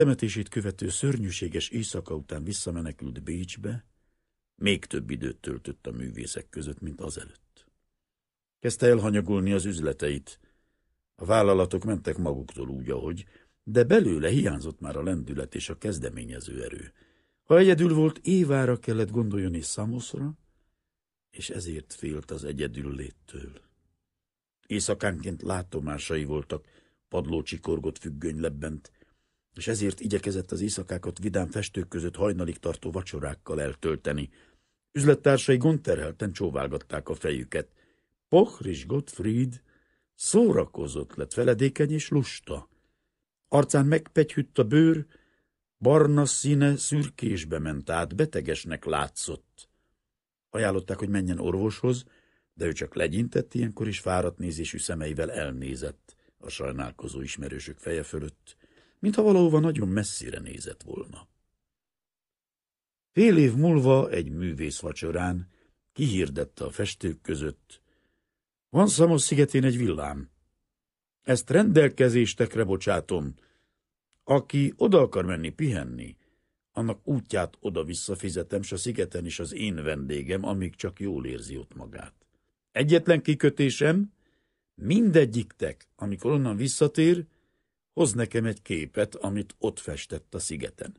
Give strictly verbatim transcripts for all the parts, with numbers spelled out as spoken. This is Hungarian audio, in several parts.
Temetését követő szörnyűséges éjszaka után visszamenekült Bécsbe, még több időt töltött a művészek között, mint azelőtt. Kezdte elhanyagolni az üzleteit. A vállalatok mentek maguktól úgy, ahogy, de belőle hiányzott már a lendület és a kezdeményező erő. Ha egyedül volt, Évára kellett gondoljon és Szamoszra, és ezért félt az egyedül léttől. Éjszakánként látomásai voltak, padló csikorgott, függöny lebbent, és ezért igyekezett az éjszakákat vidám festők között hajnalig tartó vacsorákkal eltölteni. Üzlettársai gondterhelten csóválgatták a fejüket. Pochris Gottfried szórakozott lett, feledékeny és lusta. Arcán megpegyhütt a bőr, barna színe szürkésbe ment át, betegesnek látszott. Ajánlották, hogy menjen orvoshoz, de ő csak legyintett ilyenkor, is fáradt nézésű szemeivel elnézett a sajnálkozó ismerősök feje fölött, mintha valahova nagyon messzire nézett volna. Fél év múlva egy művész vacsorán kihirdette a festők között: van Szamosz szigetén egy villám. Ezt rendelkezéstekre bocsátom. Aki oda akar menni pihenni, annak útját oda-vissza fizetem, s a szigeten is az én vendégem, amíg csak jól érzi ott magát. Egyetlen kikötésem, mindegyiktek, amikor onnan visszatér, hoz nekem egy képet, amit ott festett a szigeten.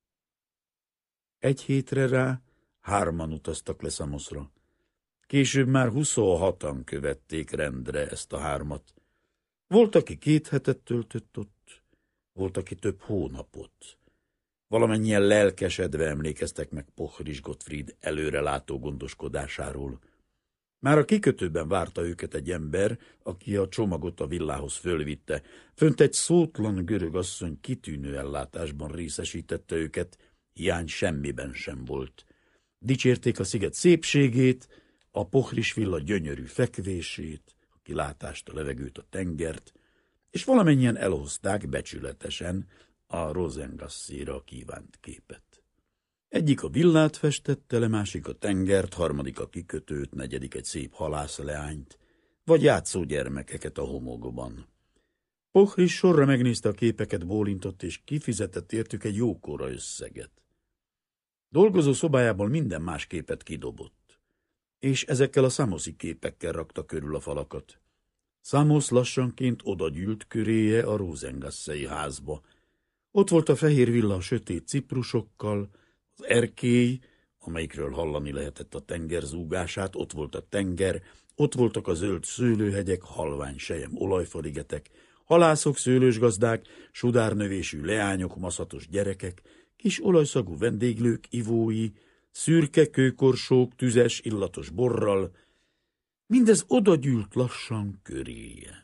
Egy hétre rá hárman utaztak le Szamoszra. Később már huszonhatan követték rendre ezt a hármat. Volt, aki két hetet töltött ott, volt, aki több hónapot. Valamennyien lelkesedve emlékeztek meg Pochris Gottfried előrelátó gondoskodásáról. Már a kikötőben várta őket egy ember, aki a csomagot a villához fölvitte. Fönt egy szótlan görög asszony kitűnő ellátásban részesítette őket, hiány semmiben sem volt. Dicsérték a sziget szépségét, a Pochris villa gyönyörű fekvését, a kilátást, a levegőt, a tengert, és valamennyien elhozták becsületesen a Rosengasszéra kívánt képet. Egyik a villát festette le, másik a tengert, harmadik a kikötőt, negyedik egy szép halászleányt, vagy játszógyermekeket a homokban. Pochris sorra megnézte a képeket, bólintott, és kifizetett értük egy jókora összeget. Dolgozó szobájából minden más képet kidobott, és ezekkel a szamoszi képekkel rakta körül a falakat. Szamosz lassanként odagyűlt köréje a Rosengasszei házba. Ott volt a fehér villa a sötét ciprusokkal, az erkély, amelyikről hallani lehetett a tenger zúgását, ott volt a tenger, ott voltak a zöld szőlőhegyek, halvány sejem olajfaligetek, halászok, szőlősgazdák, sudárnövésű leányok, maszatos gyerekek, kis olajszagú vendéglők, ivói, szürke kőkorsók, tüzes, illatos borral. Mindez odagyűlt lassan köréje.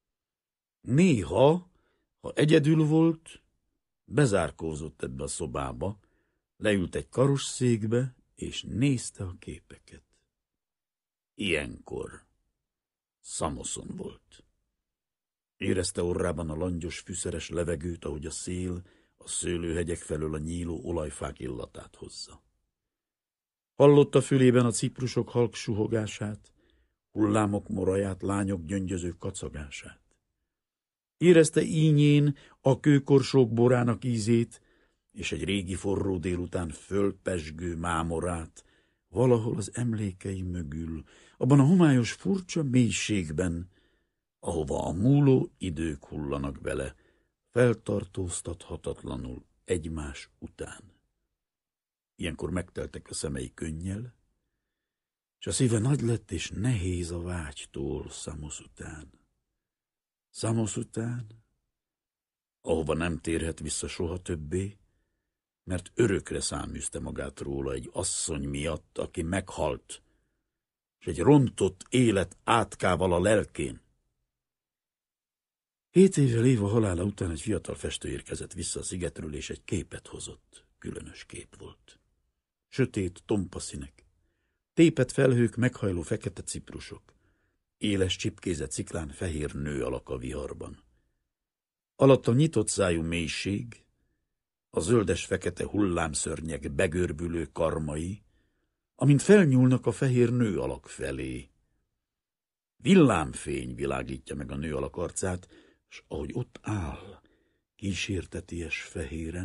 Néha, ha egyedül volt, bezárkózott ebbe a szobába, leült egy karosszékbe, és nézte a képeket. Ilyenkor Szamoszon volt. Érezte orrában a langyos, fűszeres levegőt, ahogy a szél a szőlőhegyek felől a nyíló olajfák illatát hozza. Hallotta fülében a ciprusok halk suhogását, hullámok moraját, lányok gyöngyöző kacagását. Érezte ínyén a kőkorsók borának ízét, és egy régi forró délután fölpezsgő mámorát, valahol az emlékei mögül, abban a homályos furcsa mélységben, ahova a múló idők hullanak bele, feltartóztathatatlanul egymás után. Ilyenkor megteltek a szemei könnyel, és a szíve nagy lett és nehéz a vágytól Szamosz után. Szamosz után, ahova nem térhet vissza soha többé, mert örökre száműzte magát róla egy asszony miatt, aki meghalt, és egy rontott élet átkával a lelkén. Hét évvel Éva halála után egy fiatal festő érkezett vissza a szigetről, és egy képet hozott. Különös kép volt. Sötét, tompa színek, tépet felhők, meghajló fekete ciprusok, éles csipkézett sziklán fehér nő alak a viharban. Alatt a nyitott szájú mélység, a zöldes-fekete hullámszörnyek begörbülő karmai, amint felnyúlnak a fehér nő alak felé. Villámfény világítja meg a nő alak arcát, s ahogy ott áll, kísérteties fehéren.